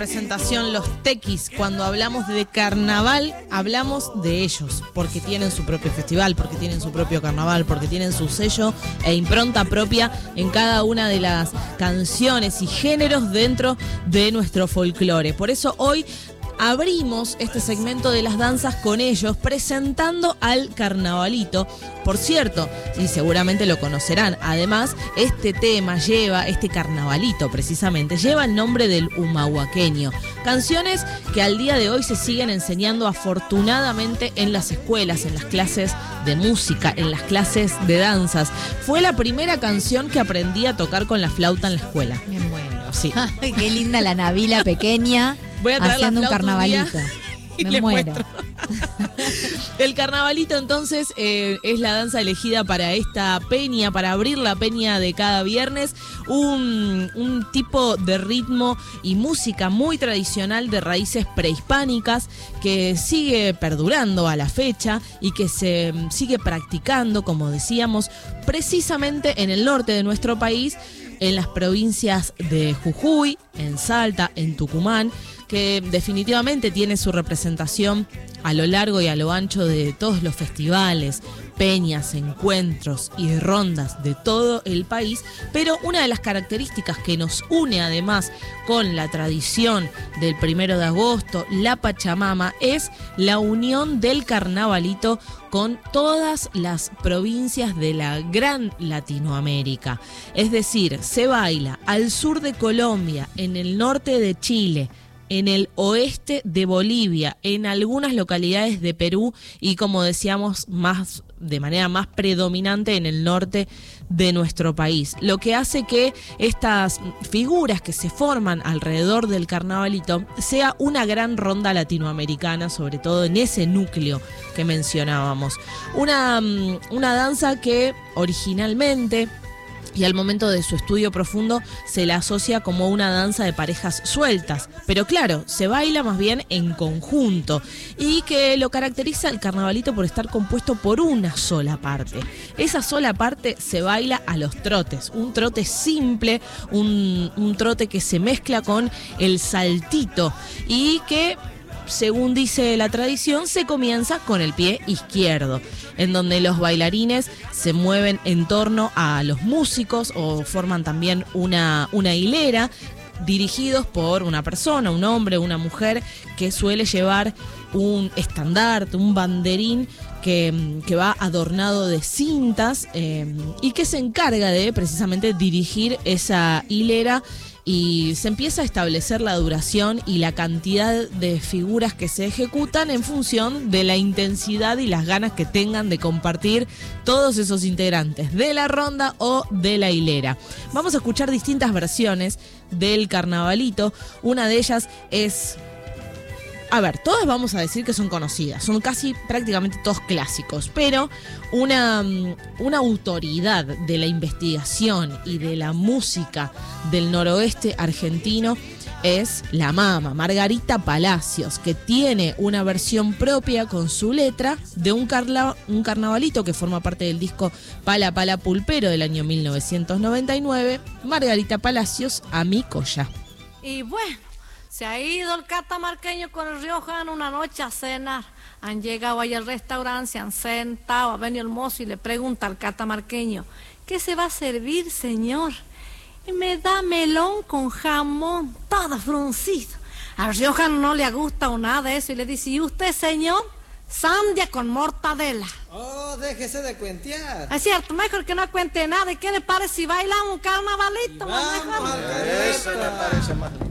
Presentación los tequis, cuando hablamos de carnaval hablamos de ellos, porque tienen su propio festival, porque tienen su propio carnaval, porque tienen su sello e impronta propia en cada una de las canciones y géneros dentro de nuestro folclore. Por eso hoy abrimos este segmento de las danzas con ellos, presentando al carnavalito. Por cierto, y seguramente lo conocerán, además, este tema lleva, este carnavalito precisamente, lleva el nombre del humahuaqueño. Canciones que al día de hoy se siguen enseñando afortunadamente en las escuelas, en las clases de música, en las clases de danzas. Fue la primera canción que aprendí a tocar con la flauta en la escuela. Me muero. Sí. Ay, qué linda la Nabila pequeña. Voy a traer haciendo la un carnavalito. Y Me muero. El carnavalito entonces es la danza elegida para esta peña, para abrir la peña de cada viernes, un tipo de ritmo y música muy tradicional de raíces prehispánicas que sigue perdurando a la fecha y que se sigue practicando, como decíamos, precisamente en el norte de nuestro país, en las provincias de Jujuy, en Salta, en Tucumán, que definitivamente tiene su representación a lo largo y a lo ancho de todos los festivales, peñas, encuentros y rondas de todo el país. Pero una de las características que nos une además con la tradición del 1 de agosto, la Pachamama, es la unión del carnavalito con todas las provincias de la gran Latinoamérica. Es decir, se baila al sur de Colombia, en el norte de Chile, en el oeste de Bolivia, en algunas localidades de Perú y, como decíamos, de manera más predominante en el norte de nuestro país. Lo que hace que estas figuras que se forman alrededor del carnavalito sea una gran ronda latinoamericana, sobre todo en ese núcleo que mencionábamos. Una danza que originalmente, y al momento de su estudio profundo, se la asocia como una danza de parejas sueltas, pero claro, se baila más bien en conjunto, y que lo caracteriza el carnavalito por estar compuesto por una sola parte. Esa sola parte se baila a los trotes, un trote simple, un trote que se mezcla con el saltito y que, según dice la tradición, se comienza con el pie izquierdo, en donde los bailarines se mueven en torno a los músicos o forman también una hilera, dirigidos por una persona, un hombre, una mujer, que suele llevar un estandarte, un banderín que va adornado de cintas y que se encarga de precisamente dirigir esa hilera. Y se empieza a establecer la duración y la cantidad de figuras que se ejecutan en función de la intensidad y las ganas que tengan de compartir todos esos integrantes de la ronda o de la hilera. Vamos a escuchar distintas versiones del carnavalito. Una de ellas es... todas vamos a decir que son conocidas, son casi prácticamente todos clásicos, pero una autoridad de la investigación y de la música del noroeste argentino es la mama, Margarita Palacios, que tiene una versión propia con su letra de un carnavalito que forma parte del disco Pala Pala Pulpero del año 1999, Margarita Palacios, a mi colla. Y bueno, se ha ido el catamarqueño con el riojano una noche a cenar. Han llegado ahí al restaurante, se han sentado, ha venido el mozo y le pregunta al catamarqueño: ¿qué se va a servir, señor? Y me da melón con jamón, todo fruncido. Al riojano no le gusta o nada de eso y le dice: ¿y usted, señor? Sandia con mortadela. Oh, déjese de cuentear. Es cierto, mejor que no cuente nada. ¿Y qué le parece si bailamos un carnavalito? Vamos, eso me parece más.